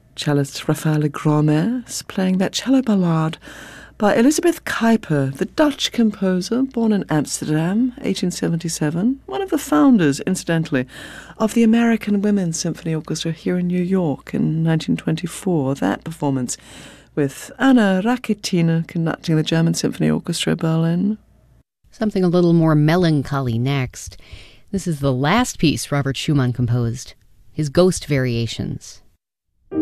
Cellist Raphael Gromes playing that cello ballade by Elisabeth Kuiper, the Dutch composer born in Amsterdam, 1877, one of the founders, incidentally, of the American Women's Symphony Orchestra here in New York in 1924. That performance with Anna Rakitina conducting the German Symphony Orchestra Berlin. Something a little more melancholy next. This is the last piece Robert Schumann composed, his Ghost Variations.